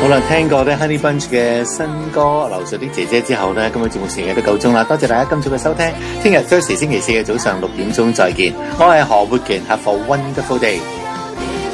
好啦，聽過咧 Honey Bunch 嘅新歌《樓上啲姐姐》之後咧，今日節目時間都夠鐘啦，多謝大家今早嘅收聽，聽日 Thursday 星期四嘅早上6點鐘再見，我係何活健，Have a wonderful day。